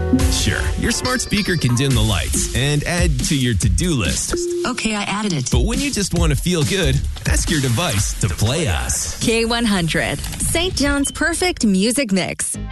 Sure, your smart speaker can dim the lights and add to your to-do list. Okay, I added it. But when you just want to feel good, ask your device to play us. K100, St. John's perfect music mix.